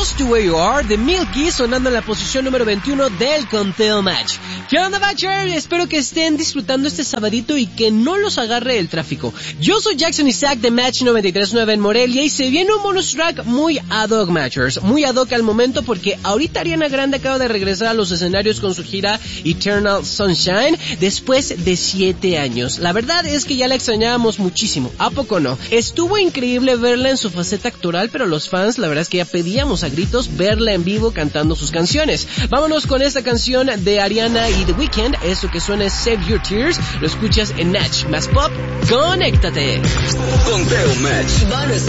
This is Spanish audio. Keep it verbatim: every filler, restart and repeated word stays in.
Just the Way You Are de Milky sonando en la posición número veintiuno del Conteo Match. ¿Qué onda, Matcher? Espero que estén disfrutando este sabadito y que no los agarre el tráfico. Yo soy Jackson Isaac de Match noventa y tres punto nueve en Morelia y se viene un bonus track muy ad hoc, Matchers. Muy ad hoc al momento porque ahorita Ariana Grande acaba de regresar a los escenarios con su gira Eternal Sunshine después de siete años. La verdad es que ya la extrañábamos muchísimo, ¿a poco no? Estuvo increíble verla en su faceta actoral, pero los fans la verdad es que ya pedíamos a gritos verla en vivo cantando sus canciones. Vámonos con esta canción de Ariana y The Weeknd. Eso que suena es Save Your Tears. Lo escuchas en Natch más Pop. ¡Conéctate! Conteo Match.